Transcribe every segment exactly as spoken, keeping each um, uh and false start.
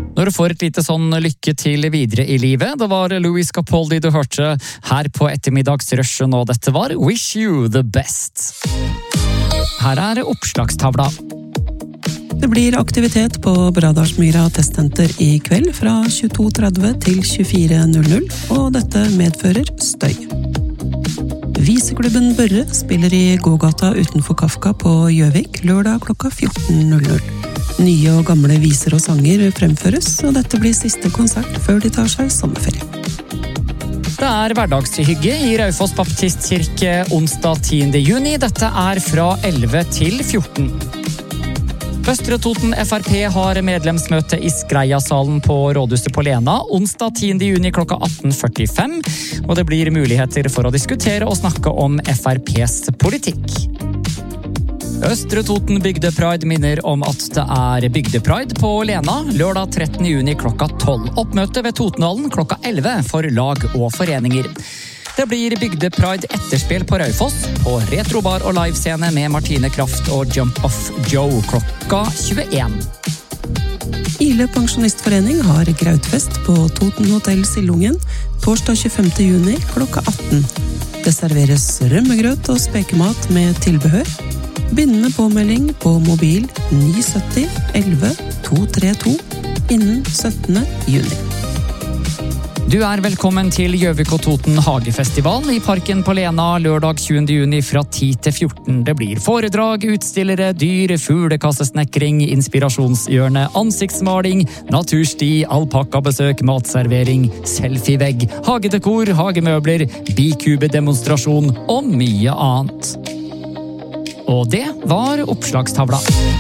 Når du får et lite sånn lykke til videre i livet, det var Louis Capaldi du hørte her på ettermiddagsrushen, og dette var Wish You The Best. Her er oppslagstavla. Det blir aktivitet på Bradalsmyra testsenter i kveld fra tjueto tretti til tjuefire null null, og dette medfører støy. Viseklubben Børre spiller i gågata utenfor Kafka på Gjøvik lørdag klokka fjorten null null. Nye og gamle viser og sanger fremføres, og dette blir siste konsert før de tar seg sommerferie. Det er hverdagshygge i Raufoss Baptistkirke onsdag tiende juni. Dette er fra elleve til fjorten. Østre Toten F R P har medlemsmøte i Skreiasalen på Rådhuset på Lena onsdag tiende juni klokka atten førtifem, og det blir muligheter for å diskutere og snakke om F R P's politikk. Østre Toten Bygdepride minner om at det er Bygdepride på Lena lørdag trettende juni klokka tolv. Oppmøte ved Totenhallen klokka elleve for lag og foreninger. Det blir Bygdepride etterspill på Raufoss, på retrobar og livescene med Martine Kraft og Jump Off Joe klokka tjueen. Ile Pensjonistforening har grautfest på Toten Hotel Sildungen torsdag tjuefemte juni klokka atten. Det serveres rømmegrøt og spekemat med tilbehør. Bindende påmelding på mobil ni sytti elleve to tre to innen syttende juni. Du er velkommen til Gjøvik og Toten Hagefestival i Parken på Lena lørdag tjuende juni fra ti til fjorten. Det blir foredrag, utstillere, dyr, fuglekassesnekring, inspirasjonshjørne, ansiktsmaling, natursti, alpakkabesøk, matservering, selfievegg, hagedekor, hagemøbler, bikube-demonstrasjon og mye annet. Og det var oppslagstavla.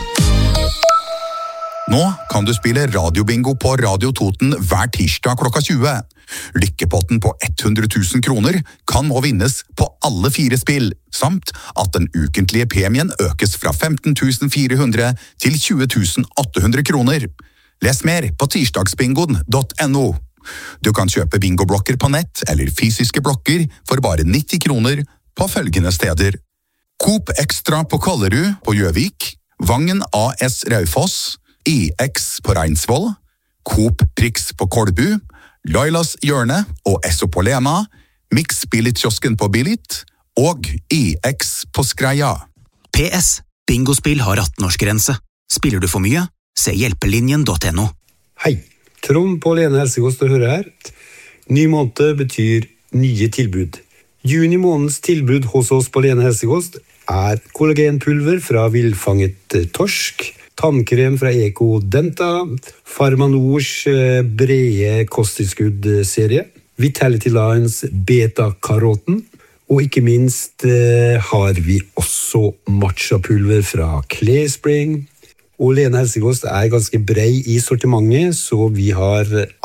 Nå kan du spille radiobingo på Radio Toten hver tirsdag klokka tjue. Lykkepotten på hundre tusen kroner kan nå vinnes på alle fire spill, samt at den ukentlige premien økes fra femten tusen fire hundre til tjue tusen åtte hundre kroner. Les mer på tirsdagsbingoen punktum no. Du kan kjøpe bingoblokker på nett eller fysiske blokker for bare nitti kroner på følgende steder. Coop Extra på Kollerud på Gjøvik, Vangen A S Raufoss, I X på Reinsvoll, Coop Prix på Kolbu, Lailas Hjørne og Esso på Lena, Mix Billit-kiosken på Billit og I X på Skreia. P S. Bingospill har atten-årsgrense. Spiller du for mye? Se hjelpelinjen punktum no. Hei, Trond på Lene Helsekost og hører her. Ny måned betyr nye tilbud. Juni måneds tilbud hos oss på Lene Helsekost er kollagenpulver fra villfanget torsk, tannkrem fra Eko Denta, Farmanors brede kosttilskudd-serie, Vitality Lines Beta-karoten, og ikke minst eh, har vi også matcha-pulver fra Clayspring. Og Lene Helsekost er ganske brei i sortimentet, så vi har